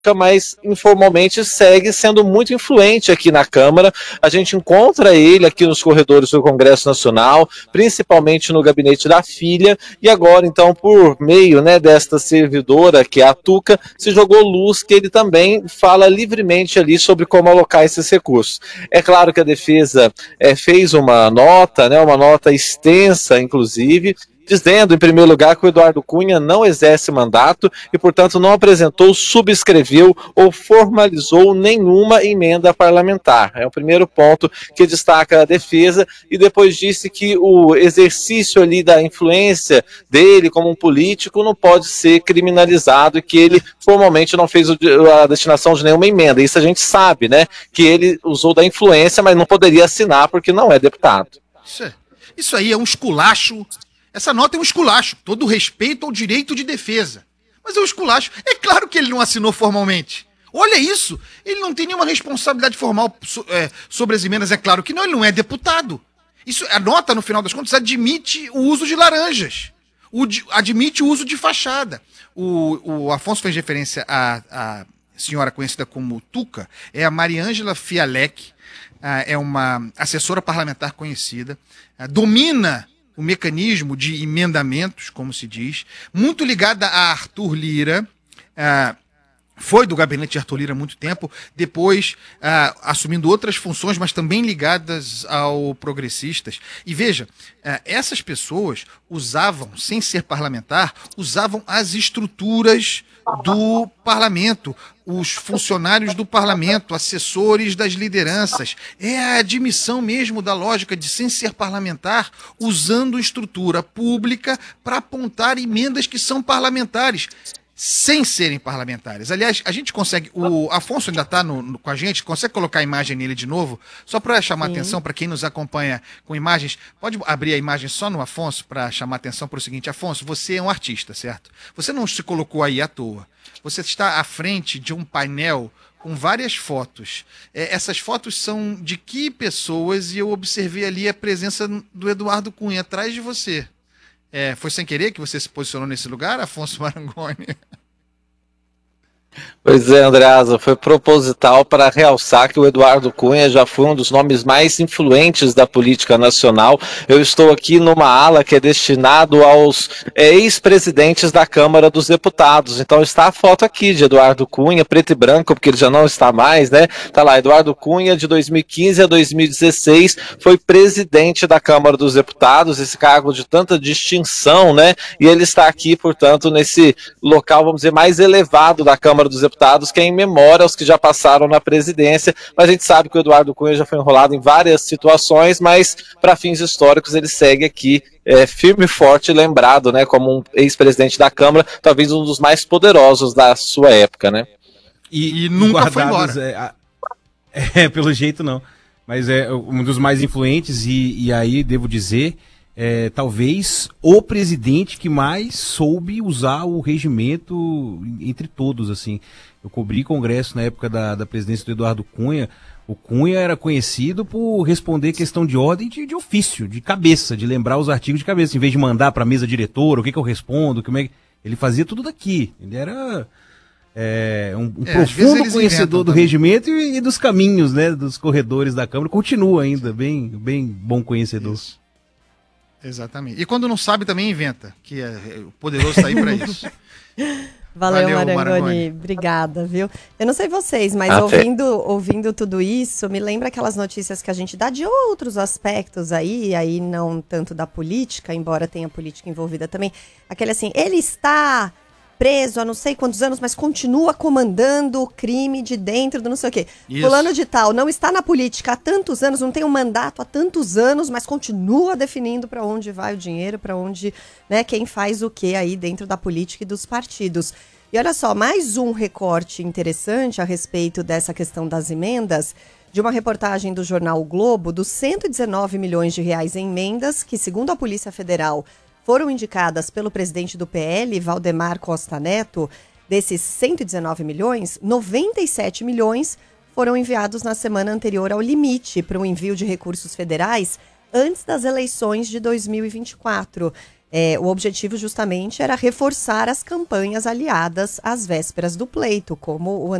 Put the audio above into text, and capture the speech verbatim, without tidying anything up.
mas informalmente segue sendo muito influente aqui na Câmara. A gente encontra ele aqui nos corredores do Congresso Nacional, principalmente no gabinete da filha, e agora, então, por meio, né, desta servidora, que é a Tuca, se jogou luz que ele também fala livremente ali sobre como alocar esses recursos. É claro que a defesa é, fez uma nota, né, uma nota extensa, inclusive, dizendo, em primeiro lugar, que o Eduardo Cunha não exerce mandato e, portanto, não apresentou, subscreveu ou formalizou nenhuma emenda parlamentar. É o primeiro ponto que destaca a defesa, e depois disse que o exercício ali da influência dele como um político não pode ser criminalizado e que ele formalmente não fez a destinação de nenhuma emenda. Isso a gente sabe, né? Que ele usou da influência, mas não poderia assinar porque não é deputado. Isso, é, isso aí é um esculacho. Essa nota é um esculacho, todo respeito ao direito de defesa. Mas é um esculacho. É claro que ele não assinou formalmente. Olha isso, ele não tem nenhuma responsabilidade formal so, é, sobre as emendas, é claro que não, ele não é deputado. Isso, a nota, no final das contas, admite o uso de laranjas, o, admite o uso de fachada. O, o Afonso fez referência à, à senhora conhecida como Tuca, é a Mariângela Fialec, é uma assessora parlamentar conhecida, domina o mecanismo de emendamentos, como se diz, muito ligada a Arthur Lira, uh, foi do gabinete de Arthur Lira há muito tempo, depois uh, assumindo outras funções, mas também ligadas ao Progressistas. E veja, uh, essas pessoas usavam, sem ser parlamentar, usavam as estruturas do parlamento, os funcionários do parlamento, assessores das lideranças. É a admissão mesmo da lógica de, sem ser parlamentar, usando estrutura pública para apontar emendas que são parlamentares, sem serem parlamentares. Aliás, a gente consegue, o Afonso ainda está com a gente, consegue colocar a imagem nele de novo, só para chamar Sim. atenção para quem nos acompanha com imagens. Pode abrir a imagem só no Afonso para chamar atenção para o seguinte: Afonso, você é um artista, certo? Você não se colocou aí à toa. Você está à frente de um painel com várias fotos. É, essas fotos são de que pessoas? E eu observei ali a presença do Eduardo Cunha atrás de você. É, foi sem querer que você se posicionou nesse lugar, Afonso Marangoni? Pois é, Andreasa, foi proposital para realçar que o Eduardo Cunha já foi um dos nomes mais influentes da política nacional. Eu estou aqui numa ala que é destinado aos é, ex-presidentes da Câmara dos Deputados. Então está a foto aqui de Eduardo Cunha, preto e branco, porque ele já não está mais, né? Tá lá, Eduardo Cunha, de dois mil e quinze a dois mil e dezesseis, foi presidente da Câmara dos Deputados, esse cargo de tanta distinção, né? E ele está aqui, portanto, nesse local, vamos dizer, mais elevado da Câmara dos Deputados, que é em memória aos que já passaram na presidência, mas a gente sabe que o Eduardo Cunha já foi enrolado em várias situações, mas para fins históricos ele segue aqui é, firme e forte, lembrado, né, como um ex-presidente da Câmara, talvez um dos mais poderosos da sua época, né? E, e nunca foi embora. É, a, é, pelo jeito não, mas é um dos mais influentes e, e aí devo dizer, É, talvez o presidente que mais soube usar o regimento entre todos, assim. Eu cobri congresso na época da, da presidência do Eduardo Cunha. O Cunha era conhecido por responder questão de ordem de, de ofício, de cabeça, de lembrar os artigos de cabeça, em vez de mandar para a mesa diretora, o que, que eu respondo, como é que... Ele fazia tudo daqui. Ele era é, um, um é, profundo conhecedor do também. regimento e, e dos caminhos, né, dos corredores da Câmara. Continua ainda, bem, bem bom conhecedor. Isso. Exatamente. E quando não sabe, também inventa, que é, o poderoso está aí para isso. Valeu, Valeu Marangoni. Marangoni. Obrigada, viu? Eu não sei vocês, mas ouvindo, ouvindo tudo isso, me lembra aquelas notícias que a gente dá de outros aspectos aí, aí não tanto da política, embora tenha política envolvida também. Aquele assim, ele está preso há não sei quantos anos, mas continua comandando o crime de dentro do não sei o quê. Isso. Fulano de tal, não está na política há tantos anos, não tem um mandato há tantos anos, mas continua definindo para onde vai o dinheiro, para onde, né, quem faz o quê aí dentro da política e dos partidos. E olha só, mais um recorte interessante a respeito dessa questão das emendas, de uma reportagem do jornal o Globo, dos cento e dezenove milhões de reais em emendas, que segundo a Polícia Federal foram indicadas pelo presidente do P L, Valdemar Costa Neto. Desses cento e dezenove milhões, noventa e sete milhões foram enviados na semana anterior ao limite para o envio de recursos federais antes das eleições de dois mil e vinte e quatro. É, o objetivo justamente era reforçar as campanhas aliadas às vésperas do pleito, como o